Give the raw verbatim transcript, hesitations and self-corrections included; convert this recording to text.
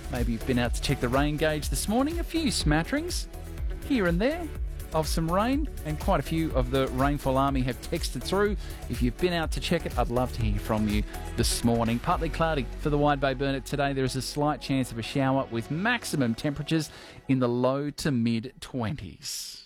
Maybe you've been out to check the rain gauge this morning. A few smatterings here and there of some rain, and quite a few of the Rainfall Army have texted through. If you've been out to check it, I'd love to hear from you this morning. Partly cloudy for the Wide Bay Burnett today. There is a slight chance of a shower with maximum temperatures in the low to mid twenties.